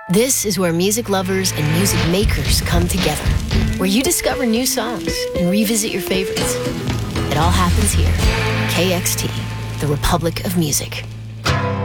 This is where music lovers and music makers come together, where you discover new songs and revisit your favorites. It all happens here. KXT, the Republic of Music.